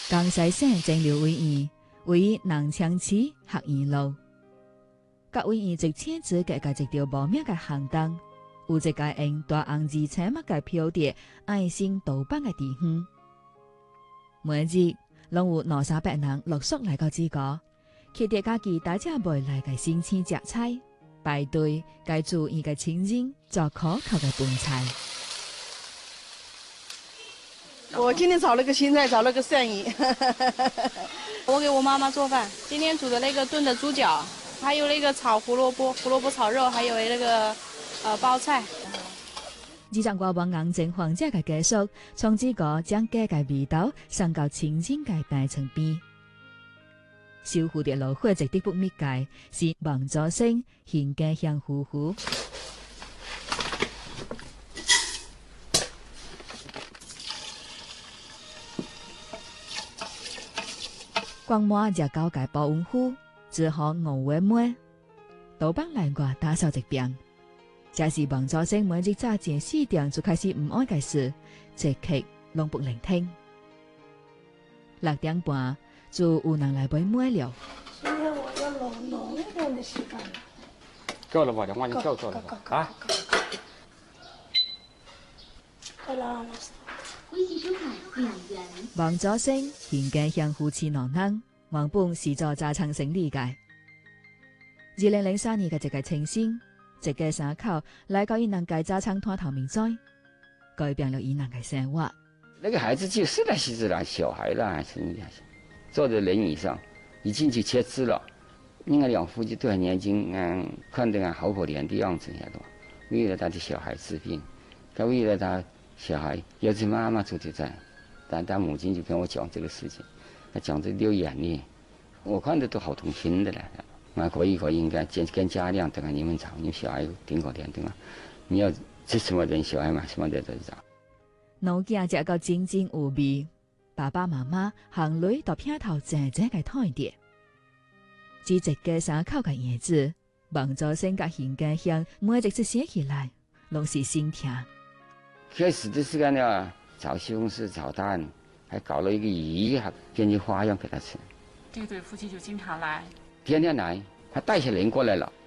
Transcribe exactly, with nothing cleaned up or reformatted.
江西省政療委員位於南昌市學院路，各委員直簽字嘅嘅一條無名嘅行燈，有一個用大紅字青墨嘅標誌愛心導板嘅地方。每日攏有兩三百人陸續來到這個，佢哋家己帶隻未來嘅新鮮食材，排隊該注意嘅親人做可口嘅飯菜。 我今天炒了個青菜，炒了個鱔魚。 我給我媽媽做飯，今天煮的那個燉的豬腳，還有那個炒胡蘿蔔，胡蘿蔔炒肉，還有那個呃包菜。 呢種過往硬淨環節嘅結束，從這個將家嘅味道送到親人嘅大床邊。小蝴蝶蘆花植的不滅界是王祖星獻家鄉夫婦。光抹就交界保溫壺，只好五月末，豆瓣來我打掃一遍。這是王祖星每日早前四點就開始唔愛嘅事，一刻攏不聆聽。六點半就有人來買麥了。 今天我要濃濃一點的稀飯。 夠了吧？兩碗就夠夠了吧？啊！ 好啦。 王祖星獻家鄉夫妻兩人，原本是做炸廠生意嘅。二零零三年嘅一個清新，一家三口來到伊人嘅炸廠攤頭面栽，改變了伊人嘅生活。 那個孩子就是那些子啦，小孩啦，什麼的，坐在輪椅上，已經去切肢了。另外兩夫妻都很年輕，嗯，看得好可憐的樣子，曉得吧？為了他的小孩治病，他為了他小孩，有時媽媽就在，但他母親就跟我講這個事情，他講着流眼淚，我看着都好痛心的了。啊，可以可以，應該跟跟家長等下你們找，你小孩挺可憐的嘛，你要這什麼人小孩嘛，什麼的都找。 老家這個津津有味，爸爸媽媽行雷到片頭靜靜嘅台碟，只一家三口嘅兒子，王祖星甲獻家鄉每日一寫起來，攏是心痛。 開始的時間呢，炒西紅柿、炒蛋，還搞了一個魚，還編輯花樣給他吃。 這對夫妻就經常來， 天天來，還帶些人過來了。